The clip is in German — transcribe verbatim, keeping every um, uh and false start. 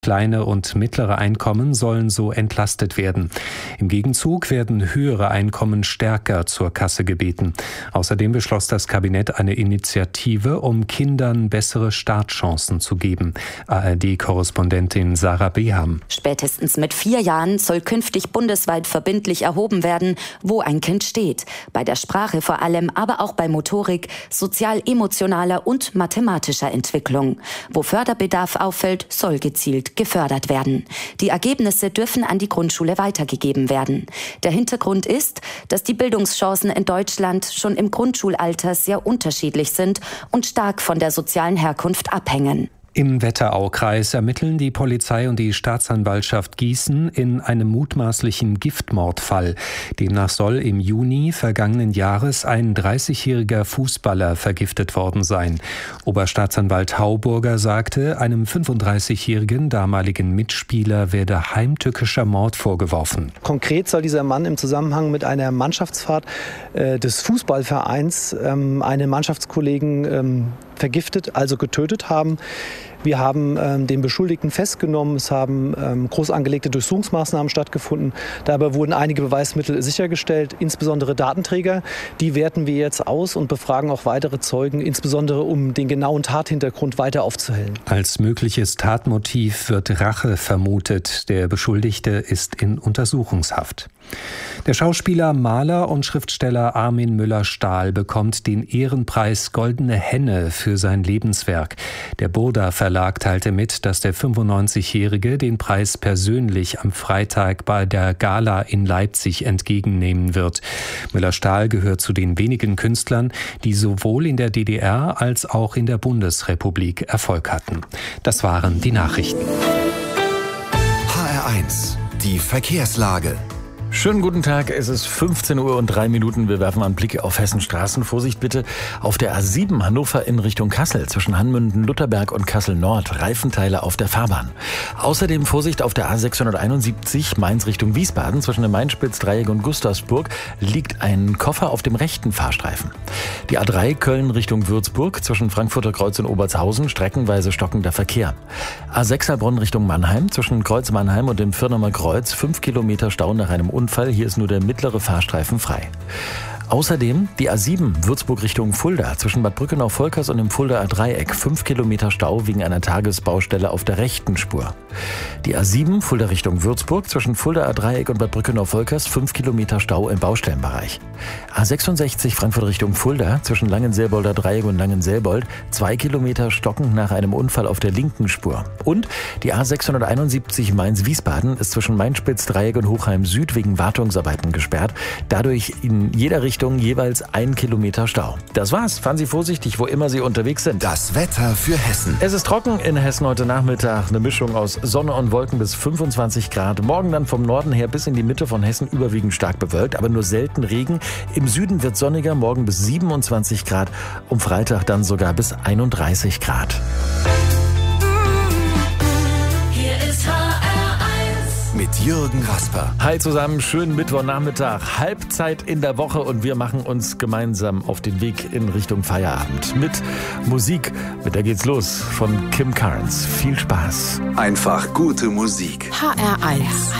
Kleine und mittlere Einkommen sollen so entlastet werden. Im Gegenzug werden höhere Einkommen stärker zur Kasse gebeten. Außerdem beschloss das Kabinett eine Initiative, um Kindern bessere Startchancen zu geben. A R D-Korrespondentin Sarah Beham. Spätestens mit vier Jahren soll künftig bundesweit verbindlich erhoben werden, wo ein Kind steht. Bei der Sprache vor allem, aber auch bei Motorik, sozial-emotionaler und mathematischer Entwicklung. Wo Förderbedarf auffällt, soll gezielt gefördert werden. Die Ergebnisse dürfen an die Grundschule weitergegeben werden. Der Hintergrund ist, dass die Bildungschancen in Deutschland schon im Grundschulalter sehr unterschiedlich sind und stark von der sozialen Herkunft abhängen. Im Wetteraukreis ermitteln die Polizei und die Staatsanwaltschaft Gießen in einem mutmaßlichen Giftmordfall. Demnach soll im Juni vergangenen Jahres ein dreißigjähriger Fußballer vergiftet worden sein. Oberstaatsanwalt Hauburger sagte, einem fünfunddreißigjährigen damaligen Mitspieler werde heimtückischer Mord vorgeworfen. Konkret soll dieser Mann im Zusammenhang mit einer Mannschaftsfahrt äh, des Fußballvereins ähm, einen Mannschaftskollegen ähm, vergiftet, also getötet haben. Wir haben ähm, den Beschuldigten festgenommen. Es haben ähm, groß angelegte Durchsuchungsmaßnahmen stattgefunden. Dabei wurden einige Beweismittel sichergestellt, insbesondere Datenträger. Die werten wir jetzt aus und befragen auch weitere Zeugen, insbesondere um den genauen Tathintergrund weiter aufzuhellen. Als mögliches Tatmotiv wird Rache vermutet. Der Beschuldigte ist in Untersuchungshaft. Der Schauspieler, Maler und Schriftsteller Armin Müller-Stahl bekommt den Ehrenpreis Goldene Henne für sein Lebenswerk. Der Burda Verlag teilte mit, dass der fünfundneunzigjährige den Preis persönlich am Freitag bei der Gala in Leipzig entgegennehmen wird. Müller-Stahl gehört zu den wenigen Künstlern, die sowohl in der D D R als auch in der Bundesrepublik Erfolg hatten. Das waren die Nachrichten. H R eins, die Verkehrslage. Schönen guten Tag, es ist fünfzehn Uhr und drei Minuten. Wir werfen einen Blick auf Hessens Straßen. Vorsicht bitte auf der A sieben Hannover in Richtung Kassel zwischen Hanmünden, Lutherberg und Kassel Nord. Reifenteile auf der Fahrbahn. Außerdem Vorsicht auf der A sechshunderteinundsiebzig Mainz Richtung Wiesbaden zwischen dem Main-Spitz-Dreieck und Gustavsburg liegt ein Koffer auf dem rechten Fahrstreifen. Die A drei Köln Richtung Würzburg zwischen Frankfurter Kreuz und Obertshausen streckenweise stockender Verkehr. A sechs Heilbronn Richtung Mannheim zwischen Kreuz Mannheim und dem Firnemer Kreuz fünf Kilometer Stau nach einem Unfall. Hier ist nur der mittlere Fahrstreifen frei. Außerdem die A sieben Würzburg Richtung Fulda zwischen Bad Brückenau-Volkers und dem Fuldaer Dreieck fünf Kilometer Stau wegen einer Tagesbaustelle auf der rechten Spur. Die A sieben Fulda Richtung Würzburg zwischen Fuldaer Dreieck und Bad Brückenau-Volkers fünf Kilometer Stau im Baustellenbereich. A sechsundsechzig Frankfurt Richtung Fulda zwischen Langenselbolder Dreieck und Langenselbold zwei Kilometer stockend nach einem Unfall auf der linken Spur. Und die A sechshunderteinundsiebzig Mainz-Wiesbaden ist zwischen Main-Spitz-Dreieck und Hochheim Süd wegen Wartungsarbeiten gesperrt. Dadurch in jeder Richtung jeweils ein Kilometer Stau. Das war's. Fahren Sie vorsichtig, wo immer Sie unterwegs sind. Das Wetter für Hessen. Es ist trocken in Hessen heute Nachmittag. Eine Mischung aus Sonne und Wolken bis fünfundzwanzig Grad. Morgen dann vom Norden her bis in die Mitte von Hessen überwiegend stark bewölkt, aber nur selten Regen. Im Süden wird sonniger, morgen bis siebenundzwanzig Grad. Um Freitag dann sogar bis einunddreißig Grad. Mit Jürgen Rasper. Hi zusammen, schönen Mittwochnachmittag, Halbzeit in der Woche und wir machen uns gemeinsam auf den Weg in Richtung Feierabend mit Musik. Mit der geht's los von Kim Carnes. Viel Spaß. Einfach gute Musik. H R eins.